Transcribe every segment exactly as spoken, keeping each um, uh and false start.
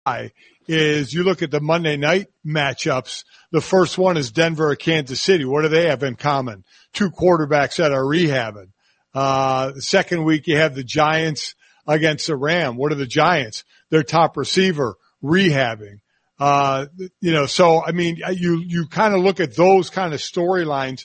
is you look at the Monday night matchups. The first one is Denver or Kansas City. What do they have in common? Two quarterbacks that are rehabbing. Uh, the second week you have the Giants against the Rams. What are the Giants? Their top receiver rehabbing. Uh, you know, so I mean, you, you kind of look at those kind of storylines.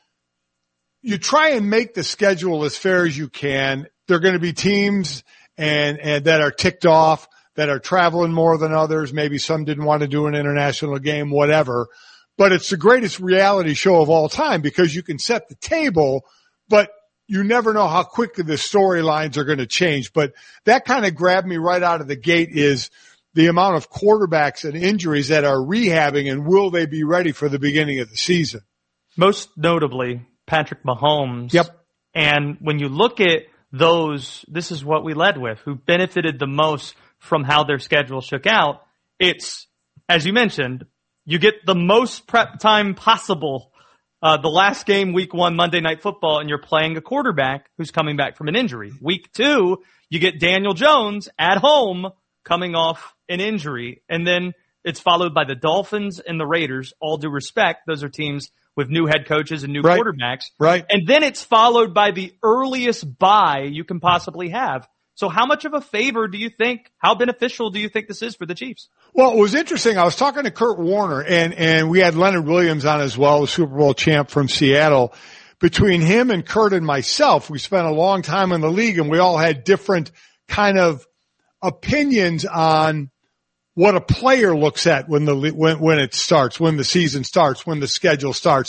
You try and make the schedule as fair as you can. There are going to be teams and, and that are ticked off, that are traveling more than others. Maybe some didn't want to do an international game, whatever. But it's the greatest reality show of all time because you can set the table, but you never know how quickly the storylines are going to change. But that kind of grabbed me right out of the gate is the amount of quarterbacks and injuries that are rehabbing, and will they be ready for the beginning of the season? Most notably, Patrick Mahomes. Yep. And when you look at those, this is what we led with, who benefited the most from how their schedule shook out. It's, as you mentioned, you get the most prep time possible. Uh, the last game, week one, Monday Night Football, and you're playing a quarterback who's coming back from an injury. Week two, you get Daniel Jones at home coming off an injury. And then it's followed by the Dolphins and the Raiders. All due respect, those are teams with new head coaches and new right. quarterbacks. Right. And then it's followed by the earliest bye you can possibly have. So how much of a favor do you think, how beneficial do you think this is for the Chiefs? Well, it was interesting. I was talking to Kurt Warner, and, and we had Leonard Williams on as well, the Super Bowl champ from Seattle. Between him and Kurt and myself, we spent a long time in the league, and we all had different kind of opinions on what a player looks at when the when when it starts, when the season starts, when the schedule starts.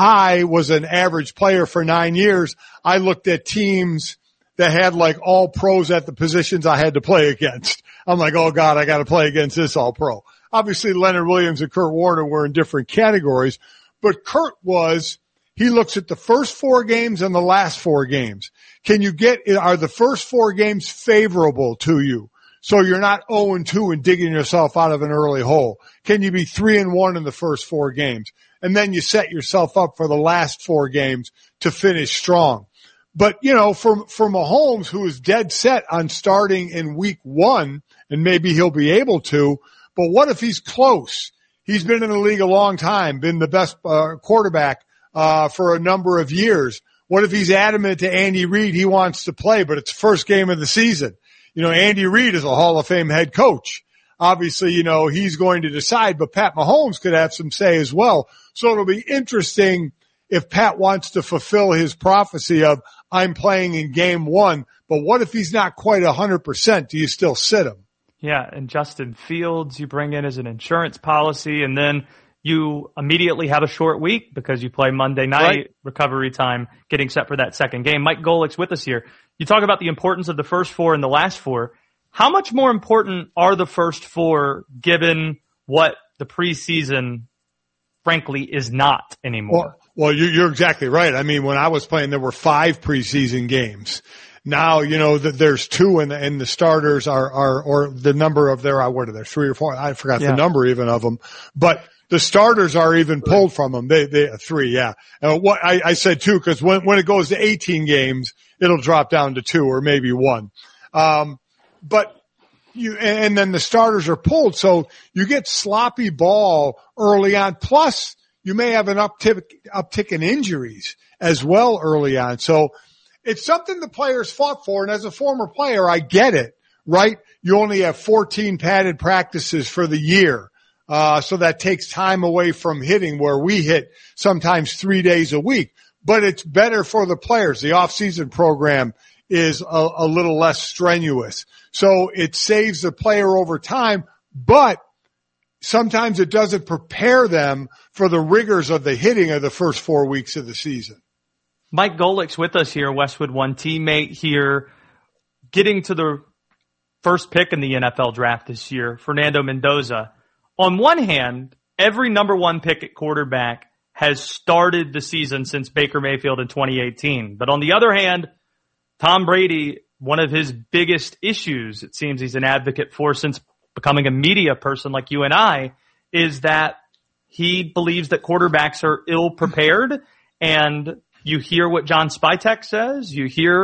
I was an average player for nine years. I looked at teams that had like all pros at the positions I had to play against. I'm like, oh God, I got to play against this all pro. Obviously, Leonard Williams and Kurt Warner were in different categories, but Kurt was, he looks at the first four games and the last four games. Can you get, are the first four games favorable to you? So you're not oh and two and digging yourself out of an early hole. Can you be three and one in the first four games? And then you set yourself up for the last four games to finish strong. But, you know, for, for Mahomes, who is dead set on starting in week one, and maybe he'll be able to, but what if he's close? He's been in the league a long time, been the best uh, quarterback uh for a number of years. What if he's adamant to Andy Reid he wants to play, but it's the first game of the season? You know, Andy Reid is a Hall of Fame head coach. Obviously, you know, he's going to decide, but Pat Mahomes could have some say as well. So it'll be interesting if Pat wants to fulfill his prophecy of, I'm playing in game one, but what if he's not quite one hundred percent? Do you still sit him? Yeah, and Justin Fields you bring in as an insurance policy, and then you immediately have a short week because you play Monday night, right. Recovery time, getting set for that second game. Mike Golick's with us here. You talk about the importance of the first four and the last four. How much more important are the first four given what the preseason, frankly, is not anymore? Well, well you, you're exactly right. I mean, when I was playing, there were five preseason games. Now, you know, that there's two and the, and the starters are, are, or the number of their, what are there, three or four? I forgot yeah. the number even of them, but the starters are even pulled from them. They, they, three, yeah. And what I, I said two, cause when, when it goes to eighteen games, it'll drop down to two or maybe one. Um, but you, and then the starters are pulled. So you get sloppy ball early on. Plus you may have an uptick, uptick in injuries as well early on. So it's something the players fought for. And as a former player, I get it, right? You only have fourteen padded practices for the year. Uh, so that takes time away from hitting where we hit sometimes three days a week, but it's better for the players. The off-season program is a, a little less strenuous. So it saves the player over time, but sometimes it doesn't prepare them for the rigors of the hitting of the first four weeks of the season. Mike Golick's with us here, Westwood One teammate here, getting to the first pick in the N F L draft this year, Fernando Mendoza. On one hand, every number one pick at quarterback has started the season since Baker Mayfield in twenty eighteen. But on the other hand, Tom Brady, one of his biggest issues, it seems he's an advocate for since becoming a media person like you and I, is that he believes that quarterbacks are ill prepared. And you hear what John Spytek says. You hear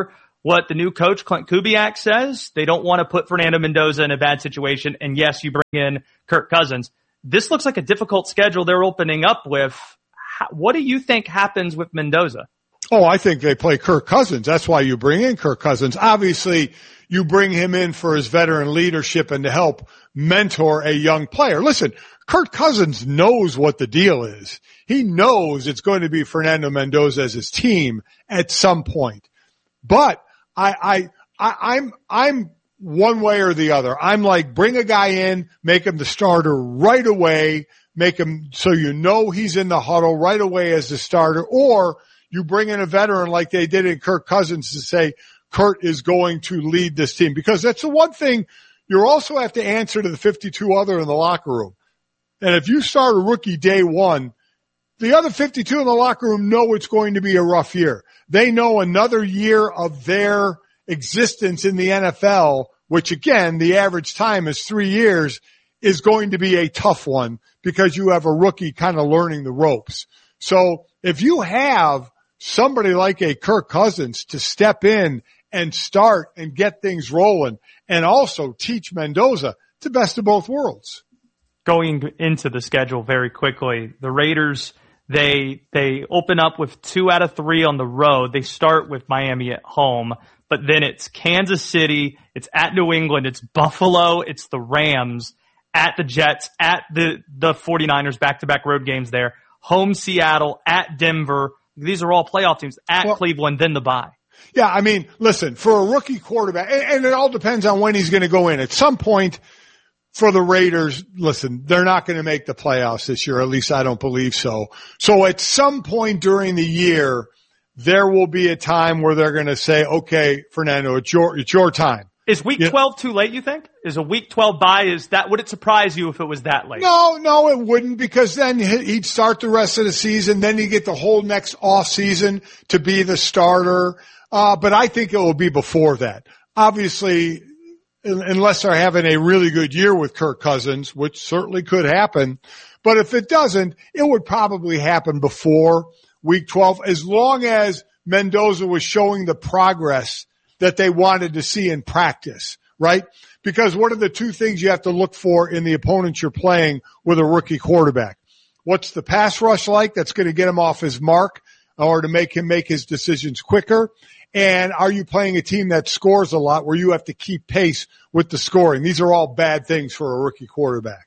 what the new coach, Clint Kubiak, says. They don't want to put Fernando Mendoza in a bad situation. And yes, you bring in Kirk Cousins. This looks like a difficult schedule they're opening up with. What do you think happens with Mendoza? Oh, I think they play Kirk Cousins. That's why you bring in Kirk Cousins. Obviously, you bring him in for his veteran leadership and to help mentor a young player. Listen, Kirk Cousins knows what the deal is. He knows it's going to be Fernando Mendoza as his team at some point. But I, I, I, I'm, I'm one way or the other. I'm like, bring a guy in, make him the starter right away, make him so you know he's in the huddle right away as the starter, or you bring in a veteran like they did in Kirk Cousins to say Kurt is going to lead this team. Because that's the one thing you also have to answer to the fifty-two other in the locker room. And if you start a rookie day one, the other fifty-two in the locker room know it's going to be a rough year. They know another year of their existence in the N F L, which again, the average time is three years, is going to be a tough one because you have a rookie kind of learning the ropes. So if you have somebody like a Kirk Cousins to step in and start and get things rolling and also teach Mendoza, it's the best of both worlds. Going into the schedule very quickly, the Raiders, they they open up with two out of three on the road. They start with Miami at home, but then it's Kansas City, it's at New England, it's Buffalo, it's the Rams, at the Jets, at the, the 49ers, back-to-back road games there, home Seattle, at Denver. These are all playoff teams, at well, Cleveland, then the bye. Yeah, I mean, listen, for a rookie quarterback, and, and it all depends on when he's going to go in. At some point, for the Raiders, listen, they're not going to make the playoffs this year. At least I don't believe so. So at some point during the year, there will be a time where they're going to say, okay, Fernando, it's your, it's your time. Is week twelve too late, you think? Is a week twelve bye, is that, would it surprise you if it was that late? No, no, it wouldn't, because then he'd start the rest of the season. Then you get the whole next off season to be the starter. Uh, but I think it will be before that. Obviously, unless they're having a really good year with Kirk Cousins, which certainly could happen. But if it doesn't, it would probably happen before week twelve, as long as Mendoza was showing the progress that they wanted to see in practice, right? Because what are the two things you have to look for in the opponents you're playing with a rookie quarterback? What's the pass rush like that's going to get him off his mark or to make him make his decisions quicker? And are you playing a team that scores a lot where you have to keep pace with the scoring? These are all bad things for a rookie quarterback.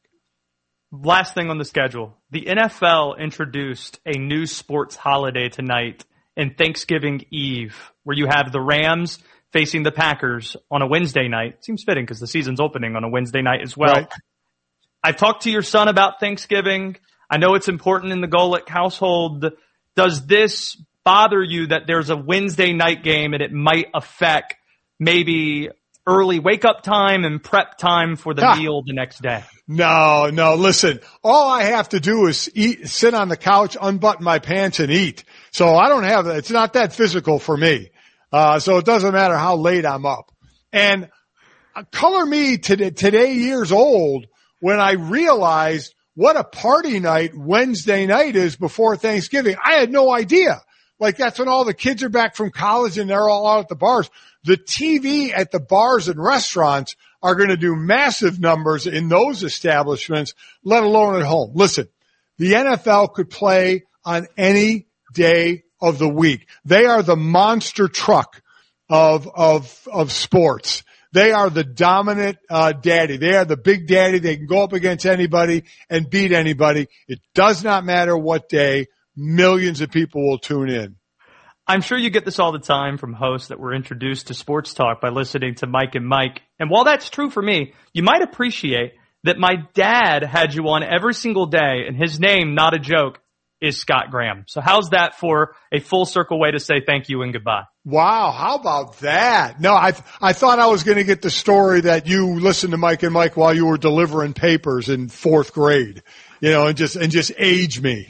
Last thing on the schedule. The N F L introduced a new sports holiday tonight in Thanksgiving Eve, where you have the Rams facing the Packers on a Wednesday night. Seems fitting because the season's opening on a Wednesday night as well. Right. I've talked to your son about Thanksgiving. I know it's important in the Golick household. Does this bother you that there's a Wednesday night game and it might affect maybe early wake-up time and prep time for the ah. meal the next day? No, no, listen, all I have to do is eat, sit on the couch, unbutton my pants and eat. So I don't have, it's not that physical for me. Uh, so it doesn't matter how late I'm up. And uh, color me today, today years old when I realized what a party night Wednesday night is before Thanksgiving. I had no idea. Like that's when all the kids are back from college and they're all out at the bars. The T V at the bars and restaurants are going to do massive numbers in those establishments, let alone at home. Listen, the N F L could play on any day of the week. They are the monster truck of, of, of sports. They are the dominant, uh, daddy. They are the big daddy. They can go up against anybody and beat anybody. It does not matter what day. Millions of people will tune in. I'm sure you get this all the time from hosts that were introduced to sports talk by listening to Mike and Mike. And while that's true for me, you might appreciate that my dad had you on every single day, and his name, not a joke, is Scott Graham. So how's that for a full circle way to say thank you and goodbye? Wow, how about that? No, I I thought I was going to get the story that you listened to Mike and Mike while you were delivering papers in fourth grade, you know, and just and just age me.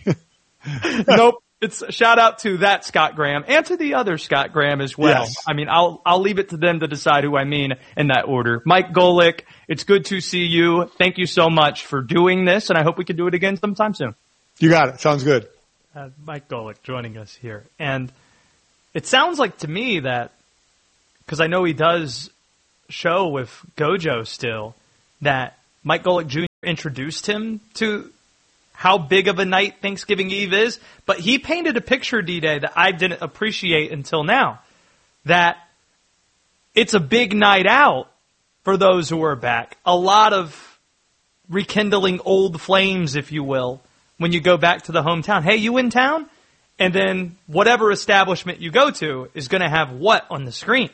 Nope. It's a shout out to that Scott Graham and to the other Scott Graham as well. Yes. I mean, I'll I'll leave it to them to decide who I mean in that order. Mike Golick, it's good to see you. Thank you so much for doing this, and I hope we can do it again sometime soon. You got it. Sounds good. Uh, Mike Golick joining us here. And it sounds like to me that because I know he does show with Gojo still, that Mike Golic Junior introduced him to how big of a night Thanksgiving Eve is, but he painted a picture, D-Day, that I didn't appreciate until now, that it's a big night out for those who are back. A lot of rekindling old flames, if you will, when you go back to the hometown. Hey, you in town? And then whatever establishment you go to is going to have what on the screen?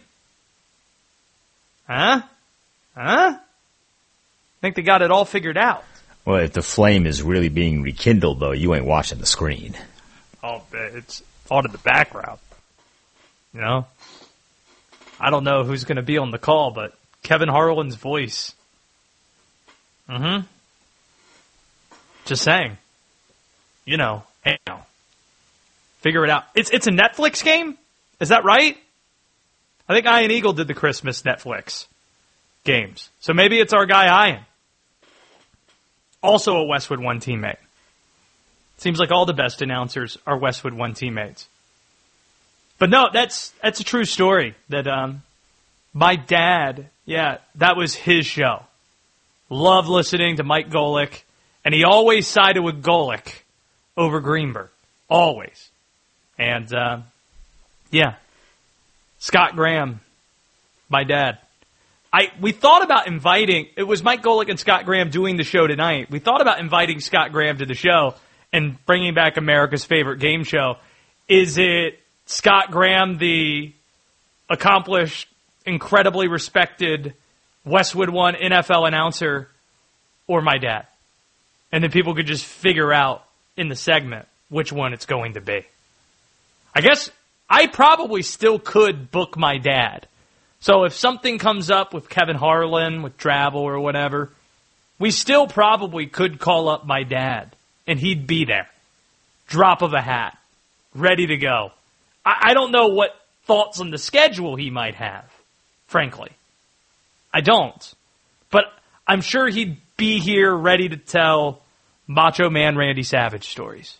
Huh? Huh? I think they got it all figured out. Well, if the flame is really being rekindled, though, you ain't watching the screen. Oh, it's thought in the background. You know? I don't know who's going to be on the call, but Kevin Harlan's voice. Mm-hmm. Just saying. You know, hey now. Figure it out. It's it's a Netflix game? Is that right? I think Ian Eagle did the Christmas Netflix games. So maybe it's our guy Ian. Also a Westwood One teammate. Seems like all the best announcers are Westwood One teammates. But no, that's that's a true story. That um, my dad, yeah, that was his show. Loved listening to Mike Golic, and he always sided with Golic over Greenberg. Always. And, uh, yeah, Scott Graham, my dad. I we thought about inviting, it was Mike Golic and Scott Graham doing the show tonight. We thought about inviting Scott Graham to the show and bringing back America's favorite game show. Is it Scott Graham, the accomplished, incredibly respected Westwood One N F L announcer, or my dad? And then people could just figure out in the segment which one it's going to be. I guess I probably still could book my dad. So if something comes up with Kevin Harlan, with travel or whatever, we still probably could call up my dad, and he'd be there. Drop of a hat. Ready to go. I, I don't know what thoughts on the schedule he might have, frankly. I don't. But I'm sure he'd be here ready to tell Macho Man Randy Savage stories.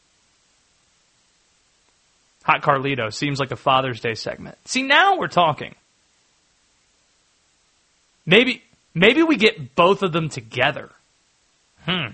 Hot Carlito seems like a Father's Day segment. See, now we're talking. Maybe maybe we get both of them together. Hmm.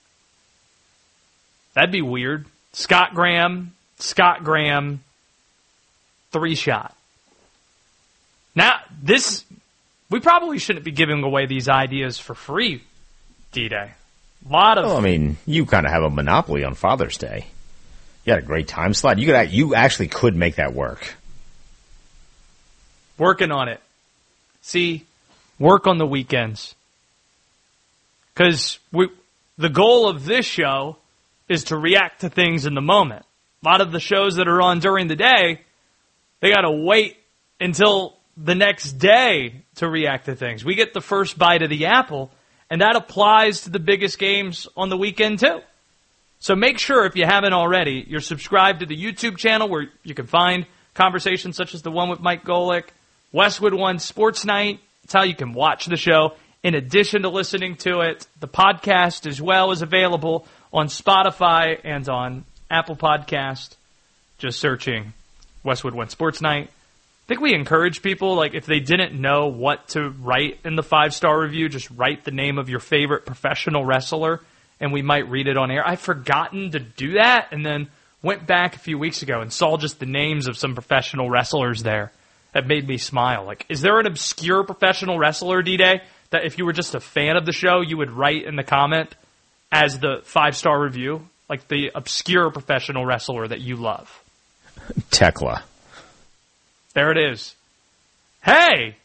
That'd be weird. Scott Graham, Scott Graham, three shot. Now, this, we probably shouldn't be giving away these ideas for free, D-Day. A lot of... Well, I mean, you kind of have a monopoly on Father's Day. You had a great time slot. You could, you actually could make that work. Working on it. See, work on the weekends. Because we, the goal of this show is to react to things in the moment. A lot of the shows that are on during the day, they got to wait until the next day to react to things. We get the first bite of the apple, and that applies to the biggest games on the weekend too. So make sure, if you haven't already, you're subscribed to the YouTube channel where you can find conversations such as the one with Mike Golic, Westwood One Sports Night. It's how you can watch the show. In addition to listening to it, the podcast as well is available on Spotify and on Apple Podcast. Just searching Westwood One Sports Night. I think we encourage people, like, if they didn't know what to write in the five-star review, just write the name of your favorite professional wrestler, and we might read it on air. I've forgotten to do that, and then went back a few weeks ago and saw just the names of some professional wrestlers there. That made me smile. Like, is there an obscure professional wrestler, D-Day, that if you were just a fan of the show, you would write in the comment as the five-star review? Like the obscure professional wrestler that you love. Tekla. There it is. Hey!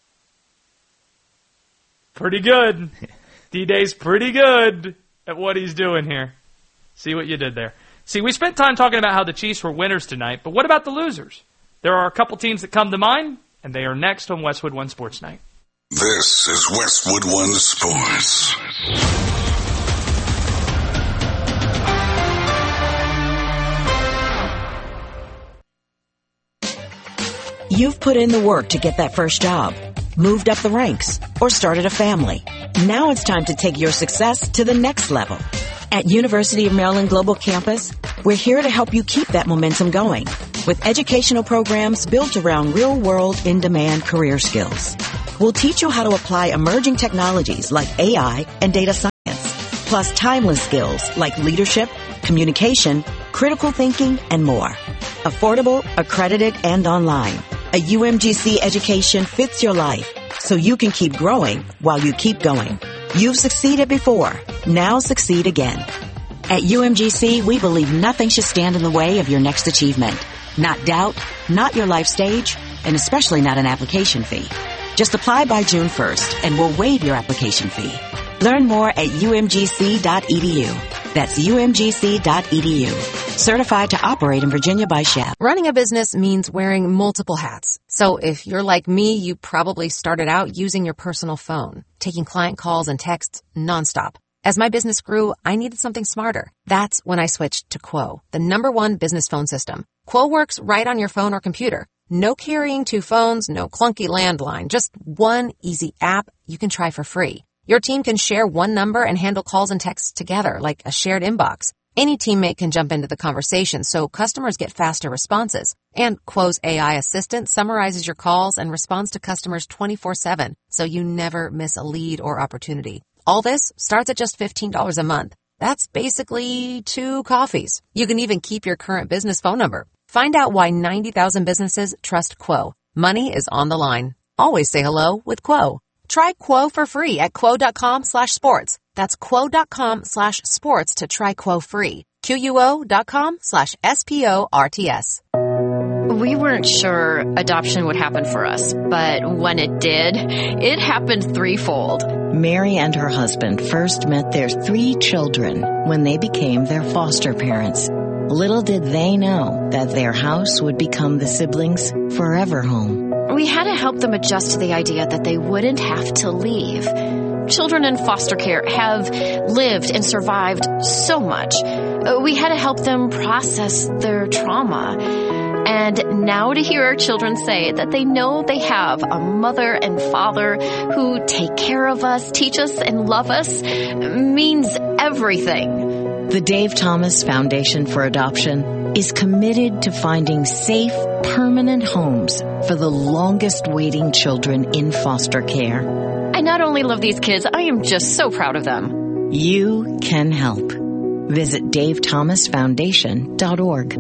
Pretty good. D-Day's pretty good at what he's doing here. See what you did there. See, we spent time talking about how the Chiefs were winners tonight, but what about the losers? There are a couple teams that come to mind, and they are next on Westwood One Sports Night. This is Westwood One Sports. You've put in the work to get that first job, moved up the ranks, or started a family. Now it's time to take your success to the next level. At University of Maryland Global Campus, we're here to help you keep that momentum going. with educational programs built around real-world, in-demand career skills. We'll teach you how to apply emerging technologies like A I and data science, plus timeless skills like leadership, communication, critical thinking, and more. Affordable, accredited, and online. A U M G C education fits your life, so you can keep growing while you keep going. You've succeeded before. Now succeed again. At U M G C, we believe nothing should stand in the way of your next achievement. Not doubt, not your life stage, and especially not an application fee. Just apply by June first, and we'll waive your application fee. Learn more at U M G C dot E D U. That's U M G C dot E D U. Certified to operate in Virginia by S H A B. Running a business means wearing multiple hats. So if you're like me, you probably started out using your personal phone, taking client calls and texts nonstop. As my business grew, I needed something smarter. That's when I switched to Quo, the number one business phone system. Quo works right on your phone or computer. No carrying two phones, no clunky landline, just one easy app you can try for free. Your team can share one number and handle calls and texts together like a shared inbox. Any teammate can jump into the conversation, so customers get faster responses. And Quo's A I assistant summarizes your calls and responds to customers twenty-four seven, so you never miss a lead or opportunity. All this starts at just fifteen dollars a month. That's basically two coffees. You can even keep your current business phone number. Find out why ninety thousand businesses trust Quo. Money is on the line. Always say hello with Quo. Try Quo for free at quo.com slash sports. That's quo.com slash sports to try Quo free. Q-U-O.com slash S-P-O-R-T-S. We weren't sure adoption would happen for us, but when it did, it happened threefold. Mary and her husband first met their three children when they became their foster parents. Little did they know that their house would become the siblings' forever home. We had to help them adjust to the idea that they wouldn't have to leave. Children in foster care have lived and survived so much. We had to help them process their trauma. And now to hear our children say that they know they have a mother and father who take care of us, teach us, and love us means everything. The Dave Thomas Foundation for Adoption is committed to finding safe, permanent homes for the longest waiting children in foster care. I not only love these kids, I am just so proud of them. You can help. Visit dave thomas foundation dot org.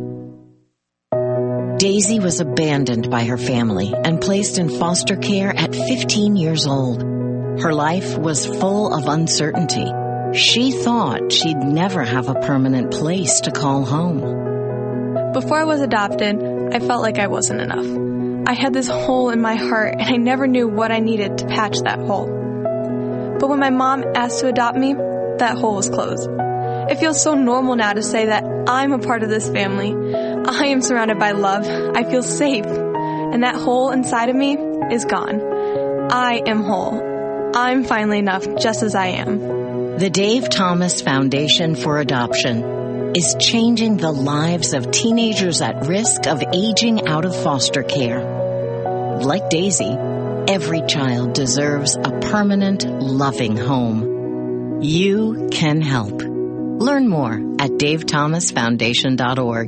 Daisy was abandoned by her family and placed in foster care at fifteen years old. Her life was full of uncertainty. She thought she'd never have a permanent place to call home. Before I was adopted, I felt like I wasn't enough. I had this hole in my heart, and I never knew what I needed to patch that hole. But when my mom asked to adopt me, that hole was closed. It feels so normal now to say that I'm a part of this family. I am surrounded by love. I feel safe. And that hole inside of me is gone. I am whole. I'm finally enough just as I am. The Dave Thomas Foundation for Adoption is changing the lives of teenagers at risk of aging out of foster care. Like Daisy, every child deserves a permanent, loving home. You can help. Learn more at dave thomas foundation dot org.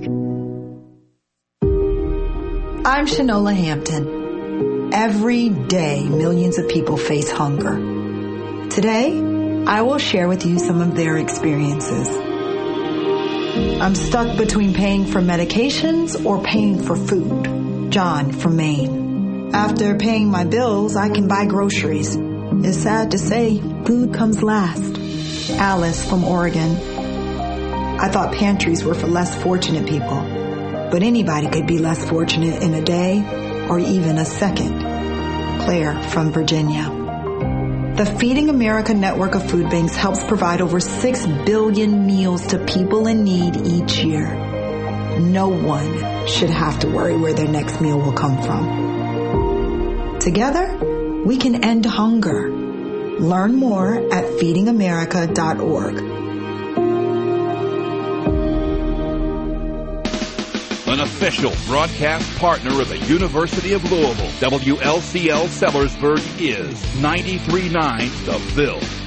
I'm Shanola Hampton. Every day, millions of people face hunger. Today, I will share with you some of their experiences. I'm stuck between paying for medications or paying for food. John from Maine. After paying my bills, I can buy groceries. It's sad to say, food comes last. Alice from Oregon. I thought pantries were for less fortunate people, but anybody could be less fortunate in a day or even a second. Claire from Virginia. The Feeding America network of food banks helps provide over six billion meals to people in need each year. No one should have to worry where their next meal will come from. Together, we can end hunger. Learn more at feeding america dot org. An official broadcast partner of the University of Louisville, W L C L Sellersburg is ninety-three point nine The Ville.